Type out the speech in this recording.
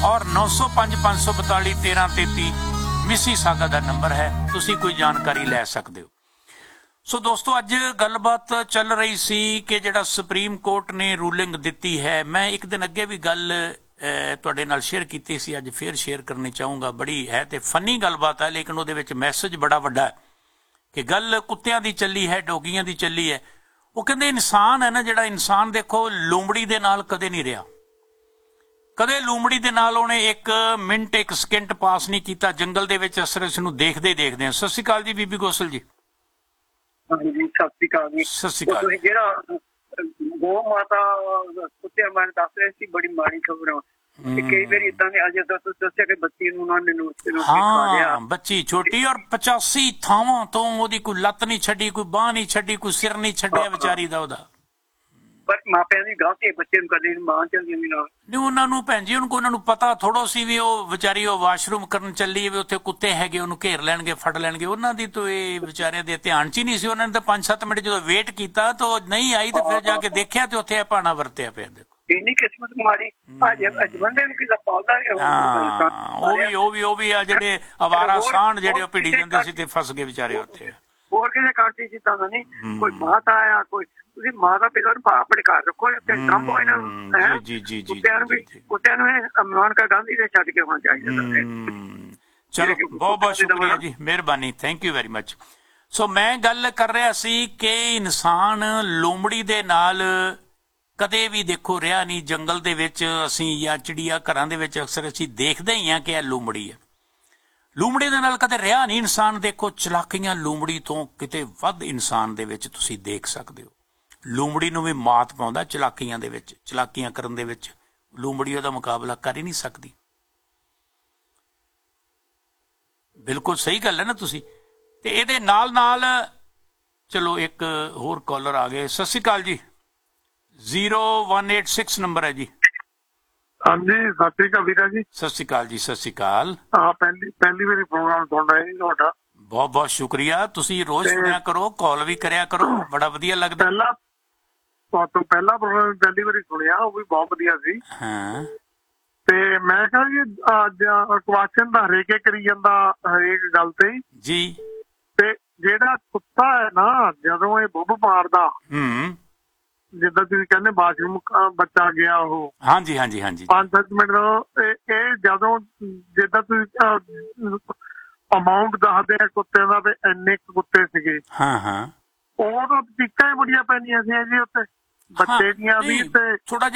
और 905 542 1333 मिसीसागा का नंबर है, तुसी कोई जानकारी लै सकते हो। सो दोस्तों अज गलबात चल रही सी कि जिहड़ा सुप्रीम कोर्ट ने रूलिंग दिती है, मैं एक दिन अगे भी गल तुहाडे नाल शेयर कीती सी, अज फिर शेयर करनी चाहूँगा। बड़ी है तो फनी गलबात है, लेकिन उहदे विच मैसेज बड़ा वड्डा है कि गल कुत्तियां दी चली है, डोगियां दी चली है। वो कहते इंसान है ना, जिहड़ा इंसान देखो लूंबड़ी दे नाल कदे नहीं रहा, कदे लूंबड़ी दे नाल उहने एक मिनट एक सकिंट पास नहीं किया। जंगल दे विच असर इस नूं देखदे ही देखदे। सत श्री अकाल जी बीबी गोसल जी। जी सत श्री अकाल जी। सत श्री अकाल। जिहड़ा गौ माता कुत्तियां बारे दस रहे सी, बड़ी माड़ी खबर है। कई बार इदा ने अज दसिया कि बच्ची हाँ, बच्ची छोटी और 85 थावां तो ओदी कोई लत्त नहीं छड्डी, कोई बांह नहीं छड्डी, कोई सिर नहीं छड्डिया बेचारी दा ओदा। पर मापियां दी गलती है, बच्चे नूं कदे मां चलदी नहीं नाल नहीं। उन्हां नूं भैन जी उन्हां नूं पता थोड़ो सी भी ओ बेचारी ओ वाशरूम करन चली है, उत्थे कुत्ते हैगे ओनूं घेर लैणगे, फड़ लैणगे। उन्हां दी तो ये बेचारे दे ध्यान च ही नहीं सी। उन्हां ने तो 5-7 मिनट जो वेट किया तो नहीं आई, तो फिर जाके देखिया तो उत्थे भाना वरतिया पिया। देखो इन्नी किस्मत माड़ी अज बंदे नूं किदा पालदा है। ओ भी आ जिहड़े आवारा सांड जिहड़े भिड़ी जांदे सी ते फस गए बेचारे उत्थे। होर किसे कंट्री च तां नहीं कोई माता आया, कोई ਤੁਸੀਂ ਮਾਤਾ ਪਿਤਾ ਨੂੰ ਆਪਣੇ ਘਰ ਰੱਖੋ ਤੇ ਕੰਮ ਹੋ ਇਹਨਾਂ ਨੂੰ। ਜੀ ਜੀ ਜੀ ਕੁੱਤਿਆਂ ਨੂੰ ਅਮਰਾਨਕਾ ਗਾਂਧੀ ਦੇ ਛੱਡ ਕੇ ਹੋਣਾ ਚਾਹੀਦਾ। ਚਲੋ ਬਹੁਤ ਬਹੁਤ ਸ਼ੁਕਰੀਆ ਜੀ, ਮਿਹਰਬਾਨੀ, ਥੈਂਕ ਯੂ ਵੈਰੀ ਮਚ। ਸੋ ਮੈਂ ਗੱਲ ਕਰ ਰਿਹਾ ਸੀ ਕਿ ਇਨਸਾਨ ਲੋਮੜੀ ਦੇ ਨਾਲ ਕਦੇ ਵੀ ਦੇਖੋ ਰਿਹਾ ਨਹੀਂ। ਜੰਗਲ ਦੇ ਵਿੱਚ ਅਸੀਂ ਜਾਂ ਚਿੜੀਆ ਘਰਾਂ ਦੇ ਵਿੱਚ ਅਕਸਰ ਅਸੀਂ ਦੇਖਦੇ ਹੀ ਹਾਂ ਕਿ ਇਹ ਲੋਮੜੀ ਹੈ। ਲੂੰਬੜੀ ਦੇ ਨਾਲ ਕਦੇ ਰਿਹਾ ਨਹੀਂ ਇਨਸਾਨ। ਦੇਖੋ ਚਲਾਕੀਆਂ ਲੂੰਬੜੀ ਤੋਂ ਕਿਤੇ ਵੱਧ ਇਨਸਾਨ ਦੇ ਵਿੱਚ ਤੁਸੀਂ ਦੇਖ ਸਕਦੇ ਹੋ। ਲੂੰਬੜੀ ਨੂੰ ਵੀ ਮਾਤ ਪਾਉਂਦਾ ਚਲਾਕੀਆਂ ਦੇ ਵਿੱਚ, ਚਲਾਕੀਆਂ ਕਰਨ ਦੇ ਵਿੱਚ ਲੂੰਬੜੀ ਉਹਦਾ ਮੁਕਾਬਲਾ ਕਰ ਹੀ ਨਹੀਂ ਸਕਦੀ। ਬਿਲਕੁਲ ਸਹੀ ਗੱਲ ਹੈ ਨਾ ਤੁਸੀਂ। ਤੇ ਇਹਦੇ ਨਾਲ ਨਾਲ ਚਲੋ ਇੱਕ ਹੋਰ ਕਾਲਰ ਆ ਗਏ। ਸਤਿ ਸ਼੍ਰੀ ਅਕਾਲ ਜੀ। 0186 ਨੰਬਰ ਹੈ ਜੀ। ਹਾਂਜੀ ਸਤਿ ਸ਼੍ਰੀ ਅਕਾਲ ਵੀਰਾ ਜੀ। ਸਤਿ ਸ਼੍ਰੀ ਅਕਾਲ ਜੀ। ਸਤਿ ਸ਼੍ਰੀ ਅਕਾਲ। ਪਹਿਲੀ ਵਾਰੀ ਪ੍ਰੋਗਰਾਮ ਸੁਣ ਰਹੇ ਜੀ ਤੁਹਾਡਾ, ਬਹੁਤ ਬਹੁਤ ਸ਼ੁਕਰੀਆ। ਤੁਸੀਂ ਰੋਜ਼ ਸੁਣਿਆ ਕਰੋ, ਕਾਲ ਵੀ ਕਰਿਆ ਕਰੋ, ਬੜਾ ਵਧੀਆ ਲੱਗਦਾ। ਪਹਿਲਾ ਪ੍ਰੋਗਰਾਮ ਪਹਿਲੀ ਵਾਰੀ ਸੁਣਿਆ, ਉਹ ਵੀ ਬਹੁਤ ਵਧੀਆ ਸੀ। ਹਾਂ ਤੇ ਮੈਂ ਕਿਹਾ ਜੀ ਅੱਜ ਕੁਐਸਚਨ ਤਾਂ ਹਰੇਕ ਕਰੀ ਜਾਂਦਾ ਹਰੇਕ ਗੱਲ ਤੇ ਜੀ। ਤੇ ਜਿਹੜਾ ਕੁੱਤਾ ਹੈ ਨਾ, ਜਦੋਂ ਇਹ ਬੁੱਬ ਮਾਰਦਾ, ਜਿੱਦਾਂ ਤੁਸੀਂ ਕਹਿੰਦੇ ਬਾਥਰੂਮ ਬੱਚਾ ਗਿਆ ਉਹ, ਹਾਂਜੀ ਹਾਂਜੀ ਹਾਂਜੀ 5-7 ਮਿੰਟ ਇਹ ਜਦੋਂ ਜਿੱਦਾਂ ਤੁਸੀਂ ਅਮਾਊਂਟ ਦੱਸਦੇ ਆ ਕੁੱਤਿਆਂ ਦਾ, ਤੇ ਇੰਨੇ ਕੁੱਤੇ ਸੀਗੇ। ਹਾਂ ਹਾਂ, ਉਹ ਤਾਂ ਚੀਕਾਂ ਹੀ ਬੜੀਆਂ ਪੈਂਦੀਆਂ ਸੀ ਜੀ ਉੱਤੇ ਬੱਚੇ ਦੀਆਂ ਵੀ। ਤੇ ਥੋੜਾ